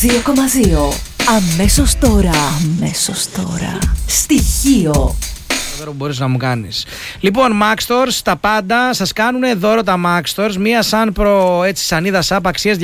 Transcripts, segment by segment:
102,2. Αμέσως τώρα. Αμέσως τώρα. Στοιχείο. Μπορείς να μου κάνεις. Λοιπόν, Max Stores, τα πάντα σας κάνουν δώρο τα Max Stores. Μία Sunpro σανίδα ΣΑΠ αξίας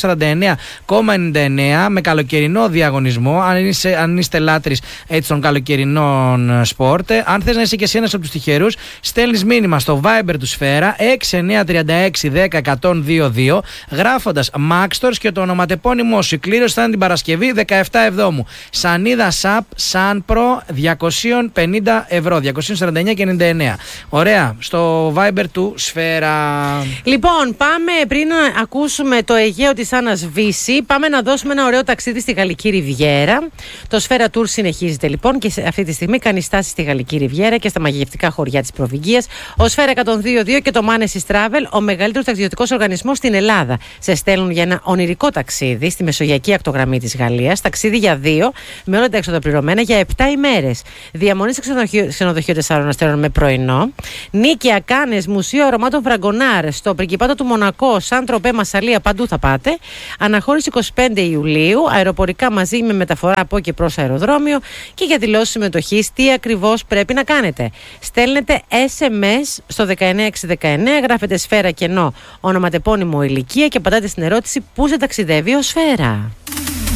249,99 με καλοκαιρινό διαγωνισμό. Αν είστε λάτρεις των καλοκαιρινών σπορτ. Αν θες να είσαι και εσύ ένας από τους τυχερούς, στέλνεις μήνυμα στο Viber του Σφαίρα 6936101022 γράφοντας Max Stores και το ονοματεπώνυμό σου. Η κλήρωση θα είναι την Παρασκευή 17 Εβδόμου. Σανίδα ΣΑΠ Sunpro 250 ευρώ. 249,99. Ωραία. Στο Viber του Σφαίρα. Λοιπόν, πάμε πριν να ακούσουμε το Αιγαίο της Άννας Βύση. Πάμε να δώσουμε ένα ωραίο ταξίδι στη Γαλλική Ριβιέρα. Το Σφαίρα Tour συνεχίζεται λοιπόν και αυτή τη στιγμή κάνει στάση στη Γαλλική Ριβιέρα και στα μαγευτικά χωριά της Προβυγγίας. Ο Σφαίρα 102.2 και το Manesis Travel, ο μεγαλύτερος ταξιδιωτικός οργανισμός στην Ελλάδα. Σε στέλνουν για ένα ονειρικό ταξίδι στη μεσογειακή ακτογραμμή της Γαλλίας. Ταξίδι για 2 με όλα τα έξοδα πληρωμένα για 7 ημέρες. Διαμονή σε ξενοδοχείο 4 αστέρων με πρωινό. Νίκαια, Κάνες, Μουσείο Αρωμάτων Φραγκονάρ, στο Πριγκιπάτο του Μονακό, Σαν Τροπέ, Μασσαλία, παντού θα πάτε. Αναχώρηση 25 Ιουλίου, αεροπορικά μαζί με μεταφορά από και προς αεροδρόμιο. Και για δηλώσεις συμμετοχής, τι ακριβώς πρέπει να κάνετε. Στέλνετε SMS στο 19619, γράφετε Σφαίρα κενό, ονοματεπώνυμο, ηλικία και πατάτε στην ερώτηση πού σε ταξιδεύει ο Σφαίρα.